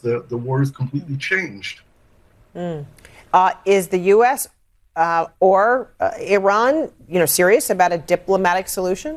the war is completely changed. Is the U.S. Or Iran, serious about a diplomatic solution?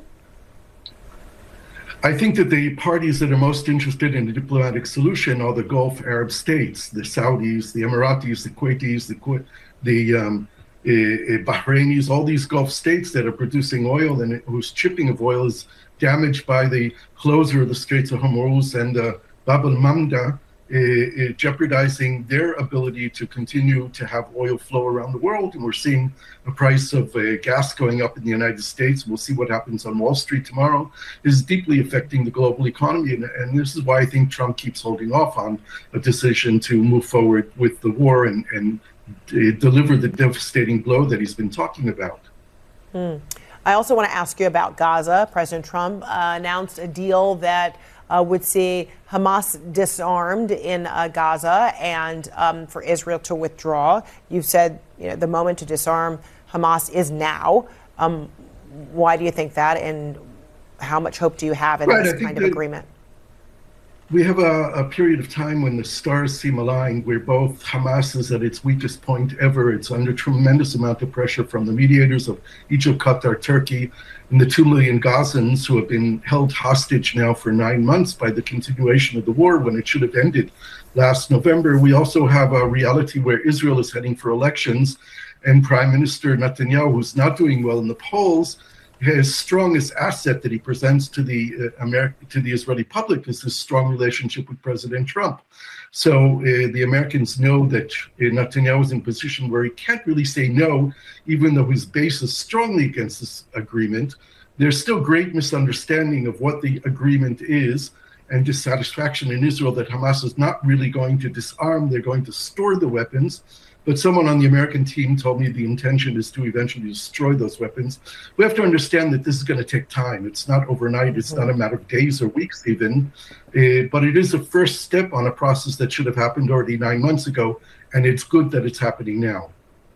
I think that the parties that are most interested in a diplomatic solution are the Gulf Arab states, the Saudis, the Emiratis, the Kuwaitis, the Bahrainis, all these Gulf states that are producing oil and whose shipping of oil is damaged by the closure of the Straits of Hormuz and Bab al-Mandab, jeopardizing their ability to continue to have oil flow around the world. And we're seeing the price of gas going up in the United States. We'll see what happens on Wall Street tomorrow. Is deeply affecting the global economy. And this is why I think Trump keeps holding off on a decision to move forward with the war and deliver the devastating blow that he's been talking about. I also want to ask you about Gaza. President Trump announced a deal that would see Hamas disarmed in Gaza and for Israel to withdraw. You've said the moment to disarm Hamas is now. Why do you think that, and how much hope do you have in this kind of agreement? We have a period of time when the stars seem aligned, where both Hamas is at its weakest point ever. It's under tremendous amount of pressure from the mediators of Egypt, Qatar, Turkey, and the 2 million Gazans who have been held hostage now for 9 months by the continuation of the war when it should have ended last November. We also have a reality where Israel is heading for elections, and Prime Minister Netanyahu, who's not doing well in the polls, his strongest asset that he presents to the Israeli public is his strong relationship with President Trump. So the Americans know that Netanyahu is in a position where he can't really say no, even though his base is strongly against this agreement. There's still great misunderstanding of what the agreement is and dissatisfaction in Israel that Hamas is not really going to disarm. They're going to store the weapons. But someone on the American team told me the intention is to eventually destroy those weapons. We have to understand that this is going to take time. It's not overnight. It's not a matter of days or weeks even. But it is a first step on a process that should have happened already 9 months ago. And it's good that it's happening now.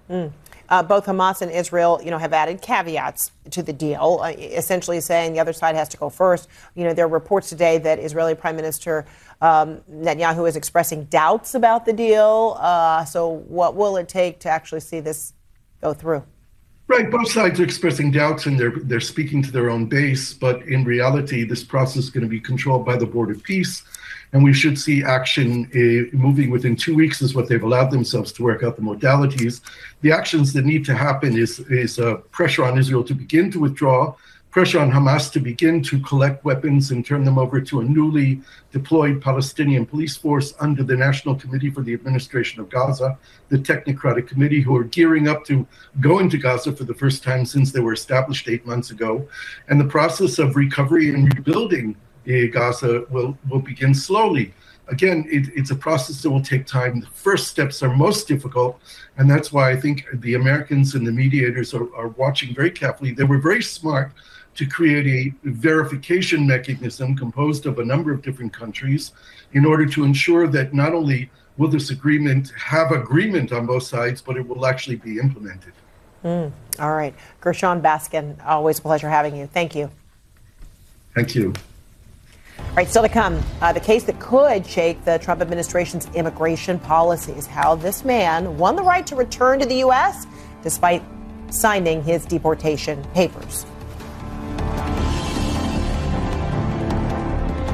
Both Hamas and Israel, have added caveats to the deal, essentially saying the other side has to go first. There are reports today that Israeli Prime Minister Netanyahu is expressing doubts about the deal. So what will it take to actually see this go through? Right. Both sides are expressing doubts and they're speaking to their own base. But in reality, this process is going to be controlled by the Board of Peace. And we should see action moving within 2 weeks is what they've allowed themselves to work out the modalities. The actions that need to happen is pressure on Israel to begin to withdraw, pressure on Hamas to begin to collect weapons and turn them over to a newly deployed Palestinian police force under the National Committee for the Administration of Gaza, the Technocratic Committee, who are gearing up to go into Gaza for the first time since they were established 8 months ago. And the process of recovery and rebuilding Gaza will begin slowly. Again, it's a process that will take time. The first steps are most difficult, and that's why I think the Americans and the mediators are watching very carefully. They were very smart to create a verification mechanism composed of a number of different countries in order to ensure that not only will this agreement have agreement on both sides, but it will actually be implemented. All right. Gershon Baskin, always a pleasure having you. Thank you. Thank you. All right, still to come, the case that could shake the Trump administration's immigration policies, how this man won the right to return to the U.S. despite signing his deportation papers.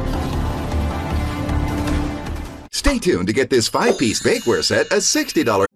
Stay tuned to get this 5-piece bakeware set, a $60